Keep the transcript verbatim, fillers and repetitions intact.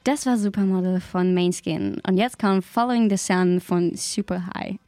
Das war Supermodel von Maneskin. Und jetzt kommt Following the Sun von Super High.